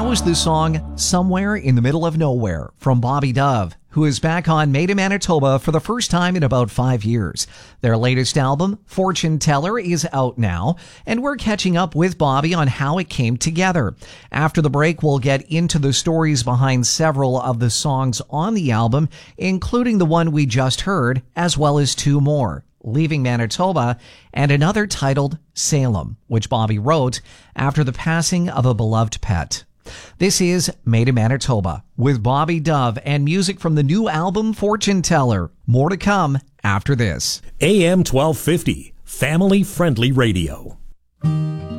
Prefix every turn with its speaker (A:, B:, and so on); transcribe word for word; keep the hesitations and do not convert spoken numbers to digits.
A: was the song Somewhere in the Middle of Nowhere from Bobby Dove, who is back on Made in Manitoba for the first time in about five years. Their latest album, Fortune Teller, is out now, and we're catching up with Bobby on how it came together. After the break, we'll get into the stories behind several of the songs on the album, including the one we just heard, as well as two more, Leaving Manitoba and another titled Salem, which Bobby wrote after the passing of a beloved pet. This is Made in Manitoba with Bobby Dove and music from the new album Fortune Teller. More to come after this.
B: A M twelve fifty, family-friendly radio.